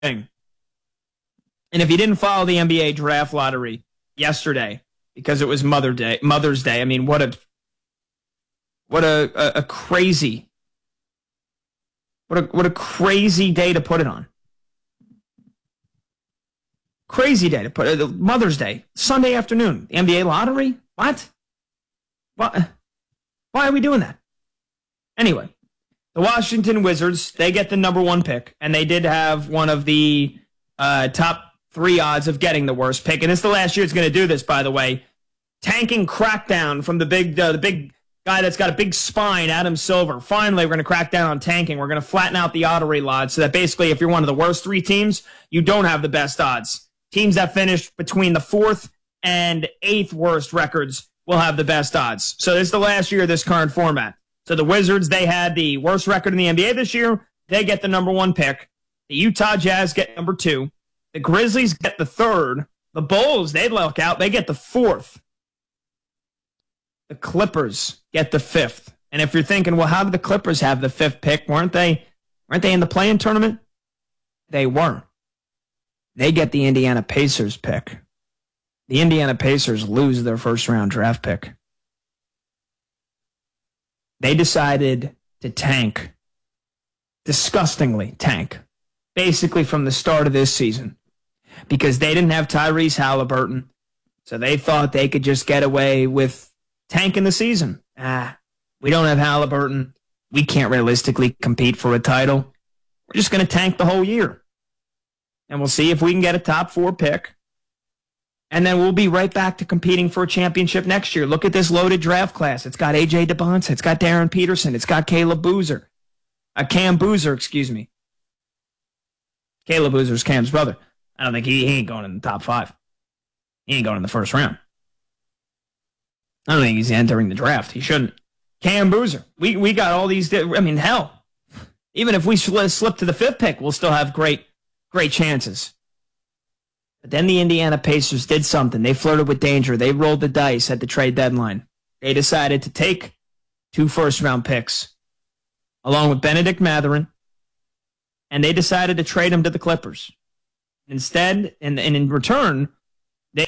thing. And if you didn't follow the NBA draft lottery yesterday because it was Mother's Day, I mean, what a crazy day to put it on. Crazy day to put it. Mother's Day, Sunday afternoon, the NBA lottery. What? Why are we doing that? Anyway, the Washington Wizards, they get the number 1 pick, and they did have one of the top 3 odds of getting the worst pick. And it's the last year it's going to do this, by the way. Tanking crackdown from the big guy that's got a big spine, Adam Silver. Finally, we're going to crack down on tanking. We're going to flatten out the lottery odds so that basically if you're one of the worst 3 teams, you don't have the best odds. Teams that finish between the 4th and 8th worst records will have the best odds. So this is the last year of this current format. So the Wizards, they had the worst record in the NBA this year. They get the number 1 pick. The Utah Jazz get number 2. The Grizzlies get the 3rd. The Bulls, they luck out. They get the 4th. The Clippers get the 5th. And if you're thinking, well, how did the Clippers have the 5th pick? Weren't they in the play-in tournament? They weren't. They get the Indiana Pacers pick. The Indiana Pacers lose their first-round draft pick. They decided to tank. Disgustingly tank. Basically from the start of this season. Because they didn't have Tyrese Halliburton. So they thought they could just get away with tanking the season. We don't have Halliburton. We can't realistically compete for a title. We're just going to tank the whole year. And we'll see if we can get a top 4 pick. And then we'll be right back to competing for a championship next year. Look at this loaded draft class. It's got A.J. DeBonta. It's got Darren Peterson. It's got Cam Boozer, excuse me. Caleb Boozer's Cam's brother. I don't think he ain't going in the top 5. He ain't going in the first round. I don't think he's entering the draft. He shouldn't. Cam Boozer. We got all these. I mean, hell, even if we slip to the 5th pick, we'll still have great chances. But then the Indiana Pacers did something. They flirted with danger. They rolled the dice at the trade deadline. They decided to take 2 first-round picks, along with Benedict Mathurin, and they decided to trade him to the Clippers. Instead, and in return, they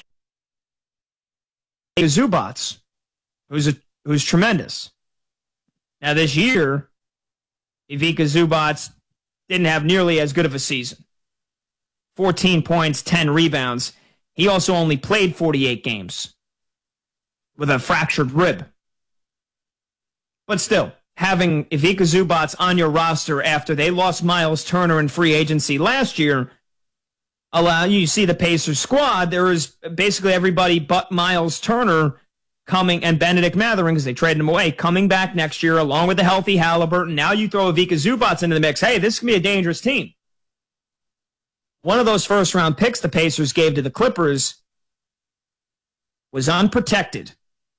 Zubats, who's tremendous. Now this year, Ivica Zubats didn't have nearly as good of a season. 14 points, 10 rebounds. He also only played 48 games with a fractured rib. But still, having Ivica Zubats on your roster after they lost Miles Turner in free agency last year, you see the Pacers squad, there was basically everybody but Miles Turner coming, and Benedict Mathurin, because they traded him away, coming back next year along with the healthy Halliburton. Now you throw Ivica Zubats into the mix. Hey, this can be a dangerous team. One of those first-round picks the Pacers gave to the Clippers was unprotected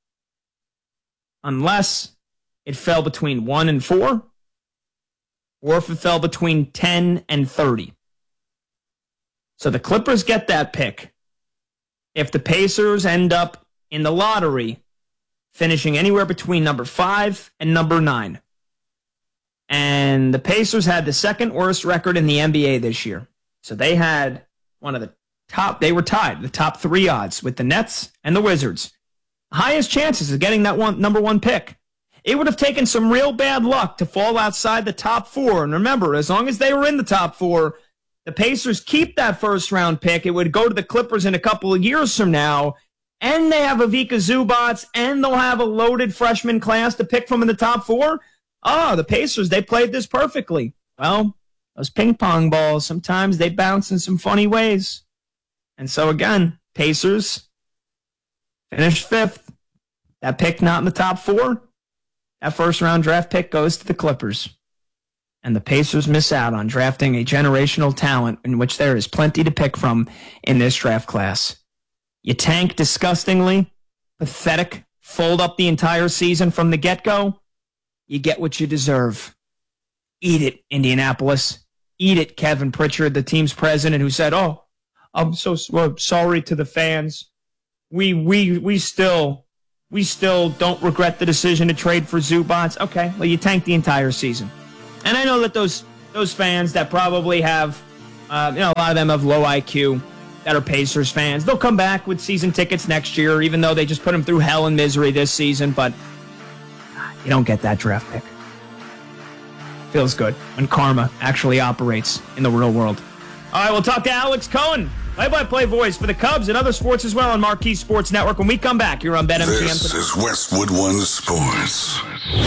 unless it fell between 1 and 4 or if it fell between 10 and 30. So the Clippers get that pick. If the Pacers end up in the lottery finishing anywhere between number 5 and number 9. And the Pacers had the 2nd worst record in the NBA this year. So they had one of the top, they were tied, the top 3 odds with the Nets and the Wizards. Highest chances of getting that number 1 pick. It would have taken some real bad luck to fall outside the top 4. And remember, as long as they were in the top 4, the Pacers keep that first-round pick. It would go to the Clippers in a couple of years from now. And they have Ivica Zubats, and they'll have a loaded freshman class to pick from in the top 4. Oh, the Pacers, they played this perfectly. Well, those ping pong balls, sometimes they bounce in some funny ways. And so again, Pacers finished 5th. That pick not in the top 4. That first-round draft pick goes to the Clippers. And the Pacers miss out on drafting a generational talent in which there is plenty to pick from in this draft class. You tank disgustingly, pathetic, fold up the entire season from the get-go. You get what you deserve. Eat it, Indianapolis. Eat it, Kevin Pritchard, the team's president, who said, "Oh, I'm so sorry to the fans. We still don't regret the decision to trade for Zubats." Okay, well, you tanked the entire season. And I know that those fans that probably have A lot of them have low IQ that are Pacers fans. They'll come back with season tickets next year, even though they just put them through hell and misery this season. But you don't get that draft pick. Feels good when karma actually operates in the real world. All right, we'll talk to Alex Cohen, play-by-play voice for the Cubs and other sports as well on Marquee Sports Network. When we come back, you're on BetMGM. This is Westwood One Sports.